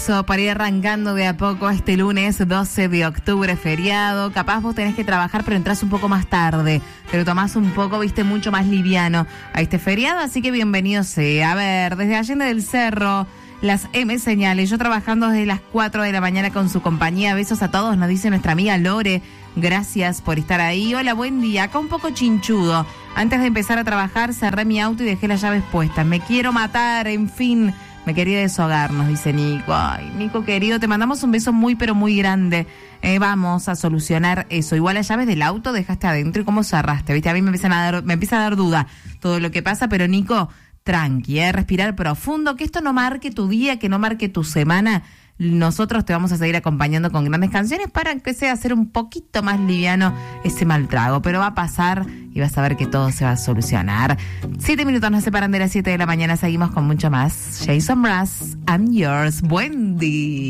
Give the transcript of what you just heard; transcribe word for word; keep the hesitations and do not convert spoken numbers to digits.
Para ir arrancando de a poco este lunes doce de octubre, feriado. Capaz vos tenés que trabajar, pero entrás un poco más tarde. Pero tomás un poco, viste, mucho más liviano a este feriado. Así que bienvenido sea. A ver, desde Allende del Cerro, las M señales. Yo trabajando desde las cuatro de la mañana con su compañía. Besos a todos, nos dice nuestra amiga Lore. Gracias por estar ahí. Hola, buen día. Acá un poco chinchudo. Antes de empezar a trabajar, cerré mi auto y dejé las llaves puestas. Me quiero matar, en fin. Me quería deshogar, nos dice Nico. Ay, Nico querido, te mandamos un beso muy, pero muy grande. Eh, vamos a solucionar eso. Igual las llaves del auto dejaste adentro y cómo cerraste, ¿viste? A mí me empiezan a dar, me empieza a dar duda todo lo que pasa, pero Nico, tranqui, eh, respirar profundo, que esto no marque tu día, que no marque tu semana. Nosotros te vamos a seguir acompañando con grandes canciones para que sea hacer un poquito más liviano ese mal trago, pero va a pasar y vas a ver que todo se va a solucionar. Siete minutos nos separan de las siete de la mañana, seguimos con mucho más. Jason Mraz, I'm yours. Buen día.